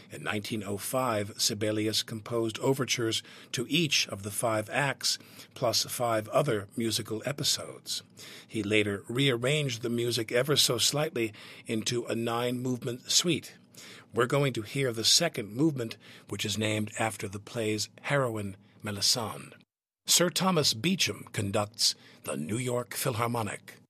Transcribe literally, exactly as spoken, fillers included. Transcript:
In nineteen oh five, Sibelius composed overtures to each of the five acts, plus five other musical episodes. He later rearranged the music ever so slightly into a nine-movement suite. We're going to hear the second movement, which is named after the play's heroine, Melisande. Sir Thomas Beecham conducts the New York Philharmonic.